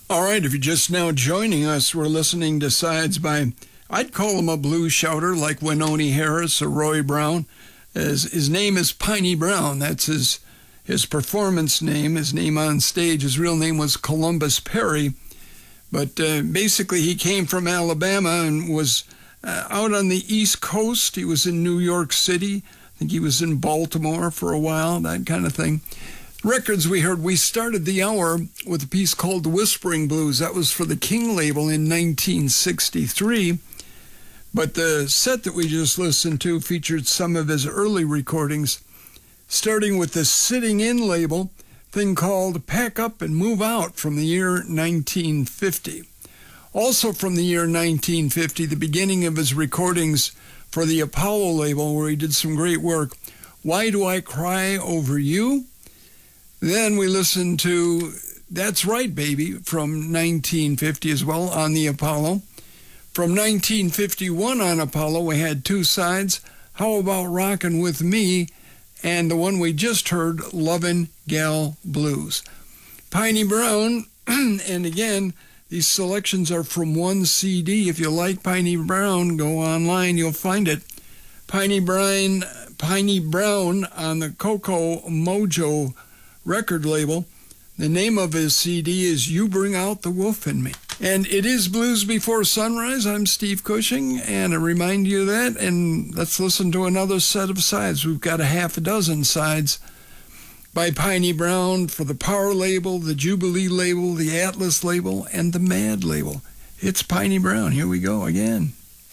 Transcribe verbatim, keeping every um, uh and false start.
All right, if you're just now joining us, we're listening to sides by, I'd call him a blues shouter like Wynonie Harris or Roy Brown. His, his name is Piney Brown. That's his his performance name, his name on stage. His real name was Columbus Perry. But uh, basically, he came from Alabama and was uh, out on the East Coast. He was in New York City. I think he was in Baltimore for a while, that kind of thing. Records we heard, we started the hour with a piece called The Whispering Blues. That was for the King label in nineteen sixty-three. But the set that we just listened to featured some of his early recordings, starting with the Sitting In label, thing called Pack Up and Move Out from the year nineteen fifty. Also from the year nineteen fifty, the beginning of his recordings for the Apollo label, where he did some great work, Why Do I Cry Over You? Then we listened to That's Right, Baby from nineteen fifty as well on the Apollo. From nineteen fifty-one on Apollo, we had two sides, How About Rockin' With Me, and the one we just heard, Lovin' Gal Blues. Piney Brown, and again, these selections are from one C D. If you like Piney Brown, go online, you'll find it. Piney Brown, Piney Brown on the Coco Mojo record label. The name of his C D is You Bring Out the Wolf in Me. And it is Blues Before Sunrise. I'm Steve Cushing, and I remind you of that. And let's listen to another set of sides. We've got a half a dozen sides by Piney Brown for the Power label, the Jubilee label, the Atlas label, and the Mad label. It's Piney Brown. Here we go again.